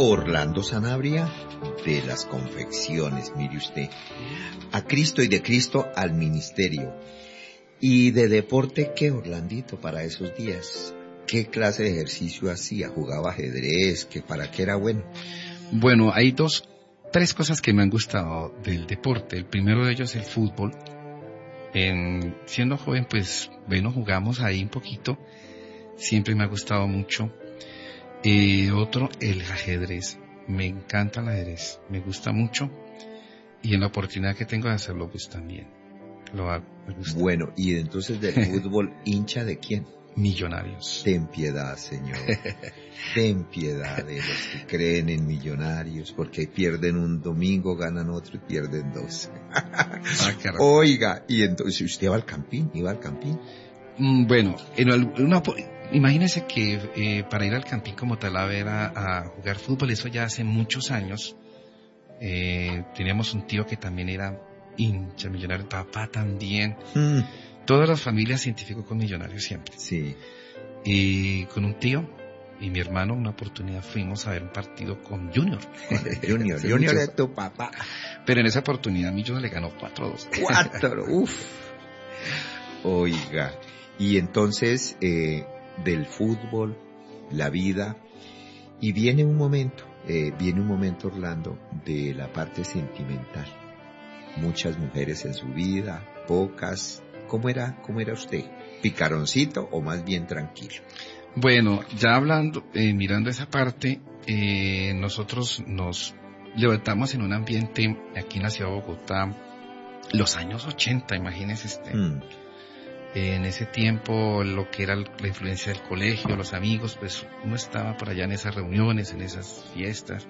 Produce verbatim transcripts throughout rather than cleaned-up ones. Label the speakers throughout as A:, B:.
A: Orlando Sanabria, de las confecciones, mire usted, a Cristo y de Cristo al ministerio. Y de deporte, ¿qué, Orlandito, para esos días? ¿Qué clase de ejercicio hacía? ¿Jugaba ajedrez? ¿Qué, para qué era bueno?
B: Bueno, hay dos, tres cosas que me han gustado del deporte. El primero de ellos es el fútbol. En, siendo joven, pues, bueno, jugamos ahí un poquito. Siempre me ha gustado mucho. Eh, otro, el ajedrez. Me encanta el ajedrez. Me gusta mucho. Y en la oportunidad que tengo de hacerlo, pues también lo hago. Me gusta.
A: Bueno, y entonces del fútbol, ¿hincha de quién?
B: Millonarios.
A: Ten piedad, Señor. Ten piedad de los que creen en Millonarios, porque pierden un domingo, ganan otro y pierden dos.
B: Ah,
A: Oiga, y entonces usted va al Campín, iba al Campín.
B: Mm, bueno, en una, imagínese que eh, para ir al Campín como tal a ver a, a jugar fútbol, eso ya hace muchos años. Eh, teníamos un tío que también era hincha millonario, papá también. Mm. Todas las familias se identificó con Millonarios siempre.
A: Sí.
B: Y con un tío y mi hermano, una oportunidad fuimos a ver un partido con Junior.
A: Junior, Junior es tu papá.
B: Pero en esa oportunidad Millonarios le ganó cuatro a dos.
A: cuatro, uff. Oiga, y entonces eh, del fútbol, la vida, y viene un momento, eh, viene un momento, Orlando, de la parte sentimental. Muchas mujeres en su vida, pocas. ¿Cómo era, cómo era usted? ¿Picaroncito o más bien tranquilo?
B: Bueno, ya hablando, eh, mirando esa parte, eh, nosotros nos levantamos en un ambiente aquí en la ciudad de Bogotá, los años ochenta, imagínese este. Mm. Eh, en ese tiempo, lo que era la influencia del colegio, los amigos, pues uno estaba por allá en esas reuniones, en esas fiestas.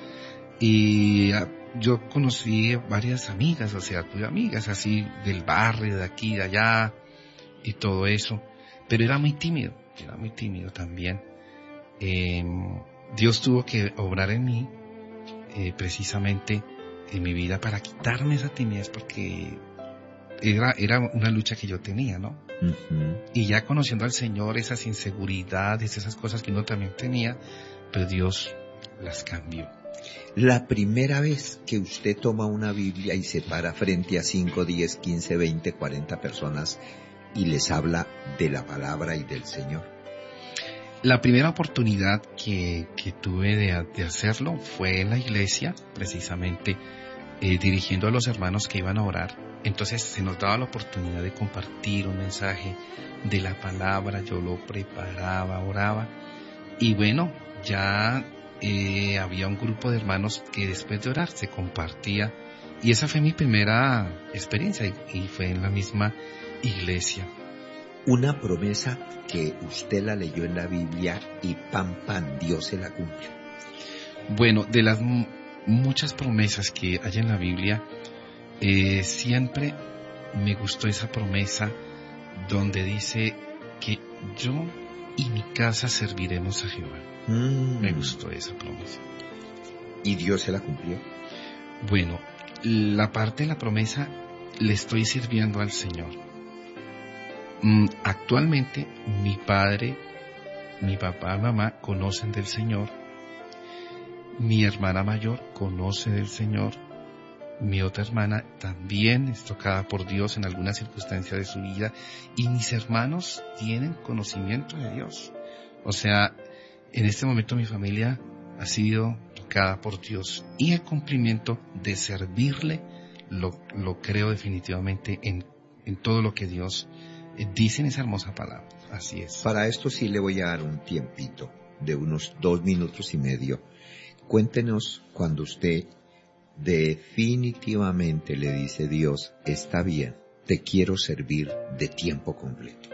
B: Y uh, yo conocí varias amigas, o sea, tuve amigas así del barrio, de aquí, de allá, y todo eso. Pero era muy tímido, era muy tímido también. Eh, Dios tuvo que obrar en mí, eh, precisamente en mi vida, para quitarme esa timidez, porque era, era una lucha que yo tenía, ¿no? Uh-huh. Y ya conociendo al Señor, esas inseguridades, esas cosas que uno también tenía, pues Dios las cambió.
A: La primera vez que usted toma una Biblia y se para frente a cinco, diez, quince, veinte, cuarenta personas y les habla de la palabra y del Señor.
B: La primera oportunidad que, que tuve de, de hacerlo fue en la iglesia, precisamente eh, dirigiendo a los hermanos que iban a orar. Entonces se nos daba la oportunidad de compartir un mensaje de la palabra, yo lo preparaba, oraba, y bueno, ya eh, había un grupo de hermanos que después de orar se compartía, y esa fue mi primera experiencia, y, y fue en la misma iglesia.
A: Una promesa que usted la leyó en la Biblia y pam, pam, Dios se la cumple.
B: Bueno, de las m- muchas promesas que hay en la Biblia, eh, siempre me gustó esa promesa donde dice que yo y mi casa serviremos a Jehová. Mm. Me gustó esa promesa.
A: ¿Y Dios se la cumplió?
B: Bueno, la parte de la promesa le estoy sirviendo al Señor. Mm, actualmente mi padre, mi papá, mamá conocen del Señor. Mi hermana mayor conoce del Señor. Mi otra hermana también es tocada por Dios en alguna circunstancia de su vida. Y mis hermanos tienen conocimiento de Dios. O sea, en este momento mi familia ha sido tocada por Dios. Y el cumplimiento de servirle lo, lo creo definitivamente en, en todo lo que Dios dice en esa hermosa palabra. Así es.
A: Para esto sí le voy a dar un tiempito de unos dos minutos y medio. Cuéntenos cuando usted definitivamente le dice Dios, está bien, te quiero servir de tiempo completo.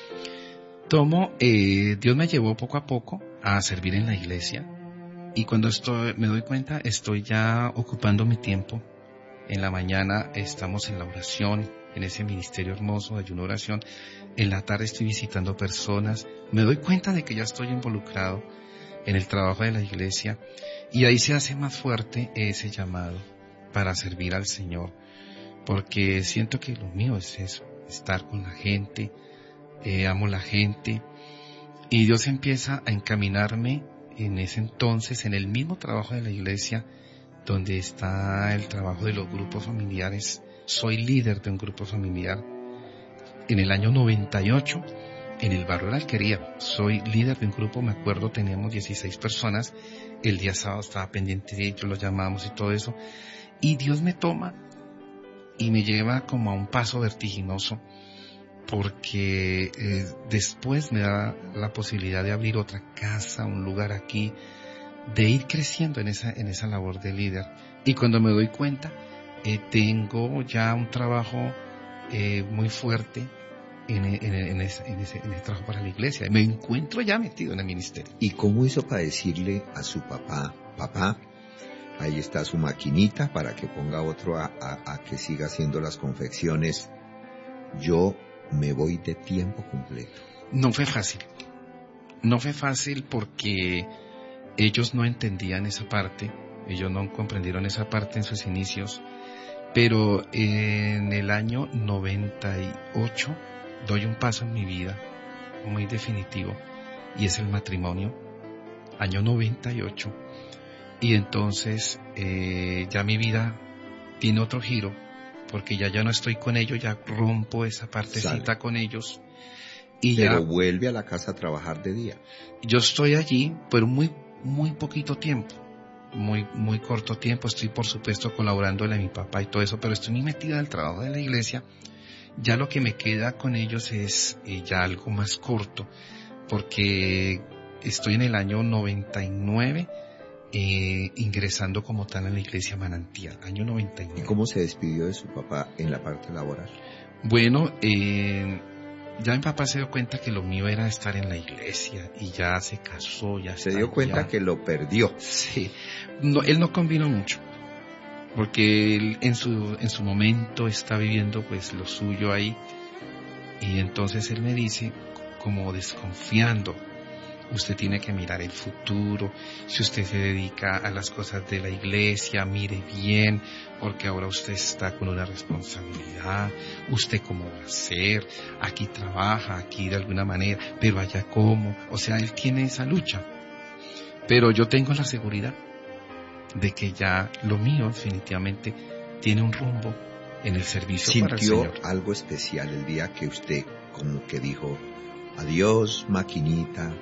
B: Tomo, eh, Dios me llevó poco a poco a servir en la iglesia, y cuando estoy, me doy cuenta, estoy ya ocupando mi tiempo. En la mañana estamos en la oración, en ese ministerio hermoso de ayuno oración. En la tarde estoy visitando personas. Me doy cuenta de que ya estoy involucrado en el trabajo de la iglesia, y ahí se hace más fuerte ese llamado para servir al Señor, porque siento que lo mío es eso, estar con la gente, eh, amo la gente, y Dios empieza a encaminarme en ese entonces, en el mismo trabajo de la iglesia, donde está el trabajo de los grupos familiares. Soy líder de un grupo familiar. En el año noventa y ocho, en el barrio de la Alquería, soy líder de un grupo, me acuerdo, teníamos dieciséis personas. El día sábado estaba pendiente de ellos, los llamamos y todo eso. Y Dios me toma y me lleva como a un paso vertiginoso, porque eh, después me da la posibilidad de abrir otra casa, un lugar aquí, de ir creciendo en esa, en esa labor de líder. Y cuando me doy cuenta, eh, tengo ya un trabajo eh, muy fuerte en, en, en, ese, en, ese, en ese trabajo para la iglesia. Me encuentro ya metido en el ministerio.
A: ¿Y cómo hizo para decirle a su papá, papá, ahí está su maquinita para que ponga otro a, a, a que siga haciendo las confecciones, yo me voy de tiempo completo?
B: No fue fácil. No fue fácil porque ellos no entendían esa parte, ellos no comprendieron esa parte en sus inicios, pero en el año noventa y ocho doy un paso en mi vida muy definitivo, y es el matrimonio, año noventa y ocho, y entonces eh, ya mi vida tiene otro giro, porque ya ya no estoy con ellos, ya rompo esa partecita Sale. con ellos. Y
A: Pero
B: ya
A: vuelve a la casa a trabajar de día.
B: Yo estoy allí, pero muy muy poquito tiempo, muy muy corto tiempo. Estoy, por supuesto, colaborándole a mi papá y todo eso, pero estoy muy metida en el trabajo de la iglesia. Ya lo que me queda con ellos es eh, ya algo más corto, porque estoy en el año noventa y nueve eh, ingresando como tal en la iglesia Manantial, año noventa y nueve.
A: ¿Y cómo se despidió de su papá en la parte laboral?
B: Bueno, eh, ya mi papá se dio cuenta que lo mío era estar en la iglesia y ya se casó, ya
A: se dio cuenta
B: ya.
A: que lo perdió.
B: Sí, no, él no convino mucho, porque él en su en su momento está viviendo pues lo suyo ahí, y entonces él me dice, como desconfiando, usted tiene que mirar el futuro, si usted se dedica a las cosas de la iglesia, mire bien, porque ahora usted está con una responsabilidad, usted cómo va a ser, aquí trabaja, aquí de alguna manera, pero allá cómo, o sea, él tiene esa lucha, pero yo tengo la seguridad de que ya lo mío definitivamente tiene un rumbo en el servicio para el Señor.
A: ¿Sintió algo especial el día que usted como que dijo, adiós maquinita,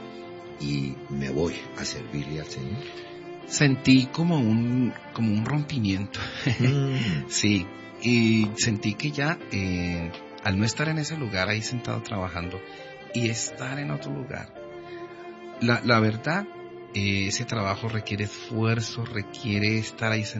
A: y me voy a servirle al Señor?
B: Sentí como un como un rompimiento. Mm. Sí, y sentí que ya eh, al no estar en ese lugar ahí sentado trabajando y estar en otro lugar, la, la verdad, eh, ese trabajo requiere esfuerzo, requiere estar ahí sentado